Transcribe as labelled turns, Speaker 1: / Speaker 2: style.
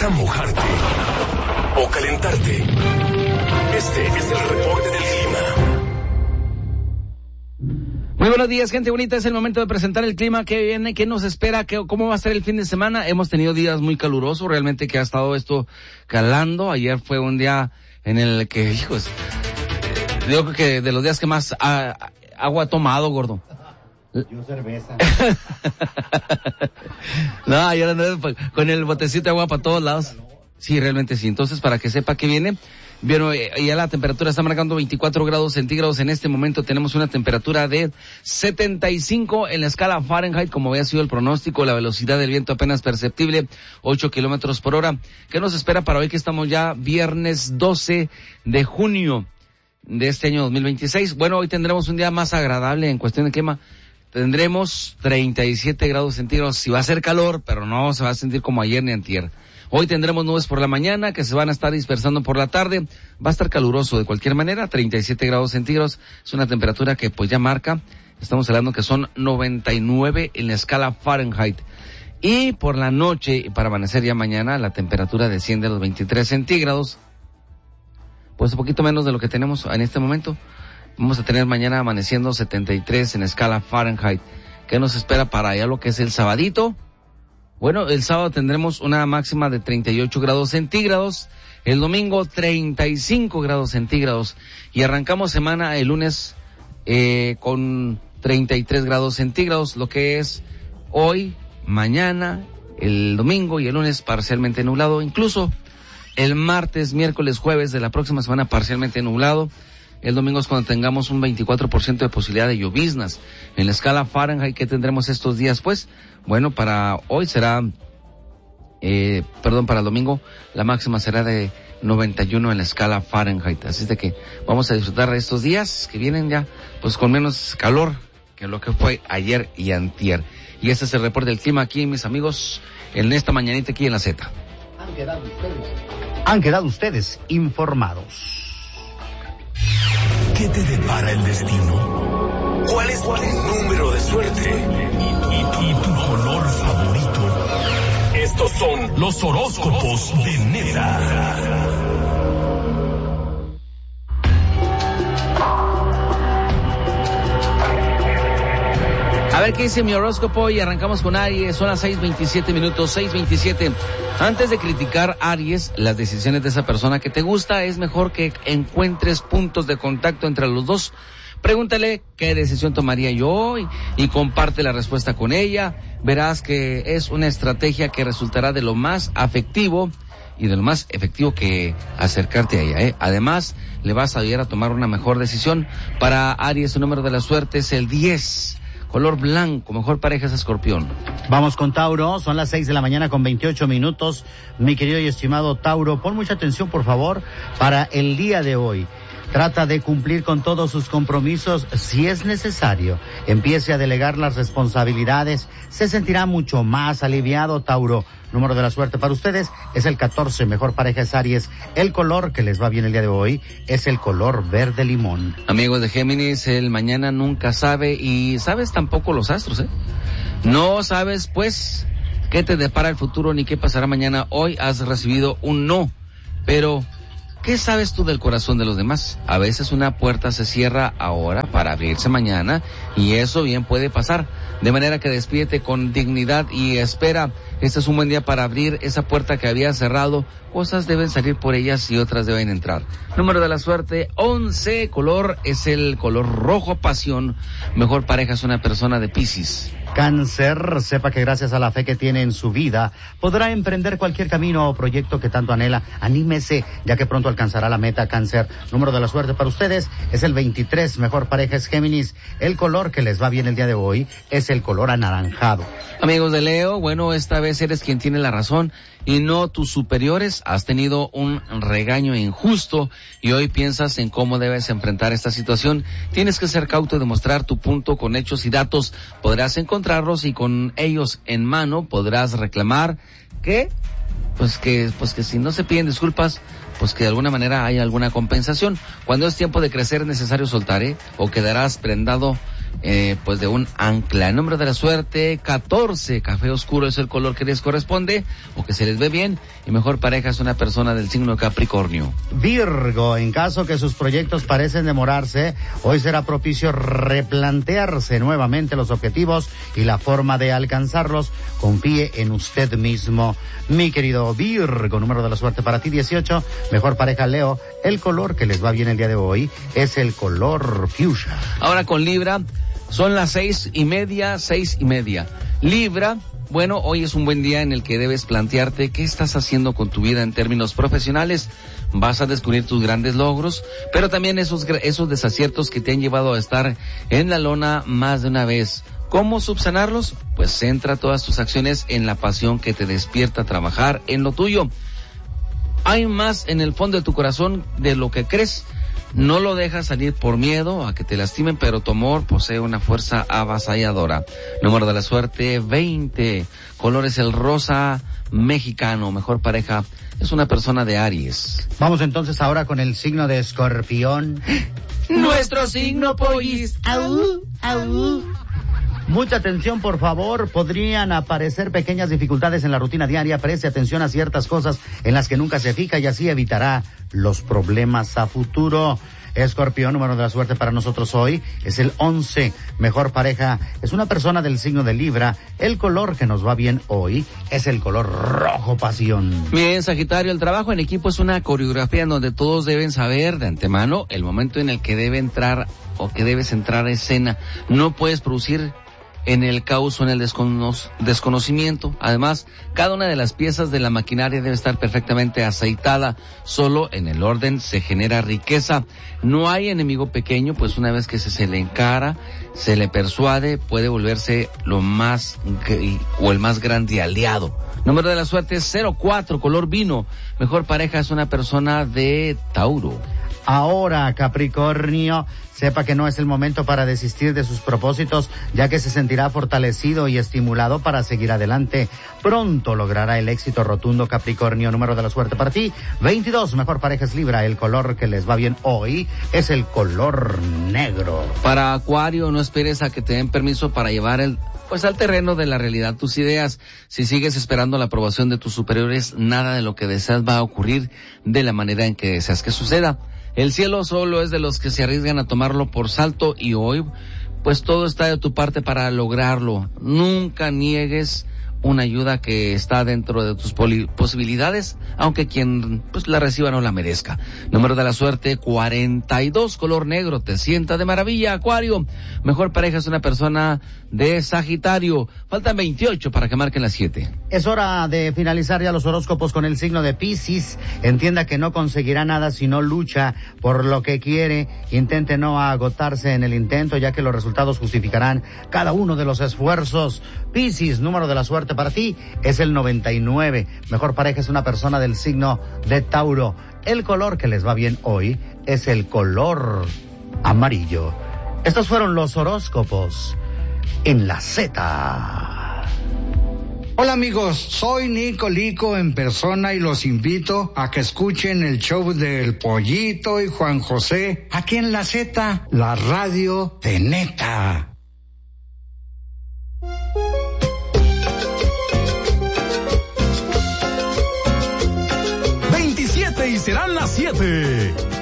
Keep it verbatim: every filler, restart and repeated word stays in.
Speaker 1: a mojarte o calentarte? Este es el reporte del clima.
Speaker 2: Muy buenos días, gente bonita. Es el momento de presentar el clima que viene, qué nos espera, qué, cómo va a ser el fin de semana. Hemos tenido días muy calurosos, realmente que ha estado esto calando. Ayer fue un día en el que, hijos, yo creo que de los días que más a, agua ha tomado, gordo.
Speaker 3: Yo cerveza.
Speaker 2: No, ayer andé con el botecito de agua para todos lados. Sí, realmente sí. Entonces, para que sepa que viene, vieron, ya la temperatura está marcando veinticuatro grados centígrados. En este momento tenemos una temperatura de setenta y cinco en la escala Fahrenheit, como había sido el pronóstico. La velocidad del viento apenas perceptible, ocho kilómetros por hora. ¿Qué nos espera para hoy, que estamos ya viernes doce de junio de este año dos mil veintiséis? Bueno, hoy tendremos un día más agradable en cuestión de clima. Tendremos treinta y siete grados centígrados. Si va a ser calor, pero no se va a sentir como ayer ni antier. Hoy tendremos nubes por la mañana que se van a estar dispersando por la tarde. Va a estar caluroso de cualquier manera, treinta y siete grados centígrados. Es una temperatura que pues ya marca, estamos hablando que son noventa y nueve en la escala Fahrenheit. Y por la noche, para amanecer ya mañana, la temperatura desciende a los veintitrés centígrados. Pues un poquito menos de lo que tenemos en este momento. Vamos a tener mañana amaneciendo setenta y tres en escala Fahrenheit. ¿Qué nos espera para allá lo que es el sabadito? Bueno, el sábado tendremos una máxima de treinta y ocho grados centígrados. El domingo treinta y cinco grados centígrados. Y arrancamos semana el lunes eh, con treinta y tres grados centígrados, lo que es hoy, mañana, el domingo y el lunes parcialmente nublado. Incluso el martes, miércoles, jueves de la próxima semana parcialmente nublado. El domingo es cuando tengamos un veinticuatro por ciento de posibilidad de lloviznas. En la escala Fahrenheit, ¿qué tendremos estos días? Pues, bueno, para hoy será, eh, perdón, para el domingo, la máxima será de noventa y uno en la escala Fahrenheit. Así de que vamos a disfrutar de estos días que vienen ya, pues con menos calor que lo que fue ayer y antier. Y este es el reporte del clima aquí, mis amigos, en esta mañanita aquí en la Z.
Speaker 3: Han quedado ustedes, han quedado ustedes informados.
Speaker 1: ¿Qué te depara el destino? ¿Cuál es tu número de suerte? ¿Y, y, y tu color favorito? Estos son los horóscopos de Neta.
Speaker 2: A ver qué dice mi horóscopo y arrancamos con Aries. Son las seis veintisiete minutos, seis veintisiete. Antes de criticar, Aries, las decisiones de esa persona que te gusta, es mejor que encuentres puntos de contacto entre los dos. Pregúntale qué decisión tomaría yo hoy y comparte la respuesta con ella. Verás que es una estrategia que resultará de lo más afectivo y de lo más efectivo que acercarte a ella, ¿eh? Además, le vas a ayudar a tomar una mejor decisión. Para Aries, su número de la suerte es el diez. Color blanco, mejor pareja es Escorpión.
Speaker 3: Vamos con Tauro, son las seis de la mañana con veintiocho minutos. Mi querido y estimado Tauro, pon mucha atención, por favor, para el día de hoy. Trata de cumplir con todos sus compromisos si es necesario. Empiece a delegar las responsabilidades. Se sentirá mucho más aliviado, Tauro. Número de la suerte para ustedes es el catorce. Mejor pareja es Aries. El color que les va bien el día de hoy es el color verde limón.
Speaker 2: Amigos de Géminis, el mañana nunca sabe y sabes tampoco los astros, ¿eh? No sabes, pues, qué te depara el futuro ni qué pasará mañana. Hoy has recibido un no, pero ¿qué sabes tú del corazón de los demás? A veces una puerta se cierra ahora para abrirse mañana y eso bien puede pasar. De manera que despídete con dignidad y espera. Este es un buen día para abrir esa puerta que había cerrado. Cosas deben salir por ellas y otras deben entrar. Número de la suerte, once. Color es el color rojo pasión. Mejor pareja es una persona de Piscis.
Speaker 3: Cáncer, sepa que gracias a la fe que tiene en su vida, podrá emprender cualquier camino o proyecto que tanto anhela. Anímese, ya que pronto alcanzará la meta, Cáncer. Número de la suerte para ustedes es el veintitrés. Mejor pareja es Géminis. El color que les va bien el día de hoy es el color anaranjado.
Speaker 2: Amigos de Leo, bueno, esta vez eres quien tiene la razón y no tus superiores. Has tenido un regaño injusto y hoy piensas en cómo debes enfrentar esta situación. Tienes que ser cauto y demostrar tu punto con hechos y datos. Podrás encontrarlos y con ellos en mano podrás reclamar que, pues que, pues que si no se piden disculpas, pues que de alguna manera hay alguna compensación. Cuando es tiempo de crecer es necesario soltar, ¿eh? O quedarás prendado eh, pues de un ancla. El número de la suerte, catorce, café oscuro es el color que les corresponde o que se les ve bien, y mejor pareja es una persona del signo Capricornio.
Speaker 3: Virgo, en caso que sus proyectos parecen demorarse, hoy será propicio replantearse nuevamente los objetivos y la forma de alcanzarlos. Confíe en usted mismo. Mi querido Virgo, número de la suerte para ti, dieciocho, mejor pareja Leo, el color que les va bien el día de hoy es el color fuchsia.
Speaker 2: Ahora con Libra, son las seis y media, seis y media. Libra, bueno, hoy es un buen día en el que debes plantearte qué estás haciendo con tu vida en términos profesionales. Vas a descubrir tus grandes logros, pero también esos, esos desaciertos que te han llevado a estar en la lona más de una vez. ¿Cómo subsanarlos? Pues centra todas tus acciones en la pasión que te despierta a trabajar en lo tuyo. Hay más en el fondo de tu corazón de lo que crees. No lo dejas salir por miedo a que te lastimen, pero tu amor posee una fuerza avasalladora. Número de la suerte, veinte. Color es el rosa mexicano. Mejor pareja es una persona de Aries.
Speaker 3: Vamos entonces ahora con el signo de Escorpión.
Speaker 2: Nuestro signo pollis.
Speaker 3: Au, au. Mucha atención, por favor. Podrían aparecer pequeñas dificultades en la rutina diaria. Preste atención a ciertas cosas en las que nunca se fija y así evitará los problemas a futuro. Escorpión, número de la suerte para nosotros hoy es el once. Mejor pareja es una persona del signo de Libra. El color que nos va bien hoy es el color rojo pasión.
Speaker 2: Bien, Sagitario, el trabajo en equipo es una coreografía en donde todos deben saber de antemano el momento en el que debe entrar o que debes entrar a escena. No puedes producir en el caos o en el descono- desconocimiento. Además, cada una de las piezas de la maquinaria debe estar perfectamente aceitada. Solo en el orden se genera riqueza. No hay enemigo pequeño, pues una vez que se, se le encara, se le persuade, puede volverse lo más g- o el más grande aliado. Número de la suerte es cero cuatro, color vino. Mejor pareja es una persona de Tauro.
Speaker 3: Ahora, Capricornio, sepa que no es el momento para desistir de sus propósitos, ya que se sentirá fortalecido y estimulado para seguir adelante. Pronto logrará el éxito rotundo, Capricornio. Número de la suerte para ti, veintidós. Mejor pareja es Libra. El color que les va bien hoy es el color negro.
Speaker 2: Para Acuario, no esperes a que te den permiso para llevar el pues al terreno de la realidad tus ideas. Si sigues esperando la aprobación de tus superiores, nada de lo que deseas va a ocurrir de la manera en que deseas que suceda. El cielo solo es de los que se arriesgan a tomarlo por salto y hoy, pues todo está de tu parte para lograrlo. Nunca niegues una ayuda que está dentro de tus poli- posibilidades, aunque quien pues la reciba no la merezca. Número de la suerte, cuarenta y dos, color negro, te sienta de maravilla, Acuario. Mejor pareja es una persona de Sagitario. Faltan veintiocho para que marquen las siete.
Speaker 3: Es hora de finalizar ya los horóscopos con el signo de Piscis. Entienda que no conseguirá nada si no lucha por lo que quiere. Intente no agotarse en el intento, ya que los resultados justificarán cada uno de los esfuerzos. Piscis, número de la suerte para ti es el noventa y nueve. Mejor pareja es una persona del signo de Tauro. El color que les va bien hoy es el color amarillo. Estos fueron los horóscopos en la Z.
Speaker 4: Hola amigos, soy Nico Lico en persona y los invito a que escuchen el show del Pollito y Juan José aquí en la Z, la radio de neta.
Speaker 1: veintisiete y serán las siete.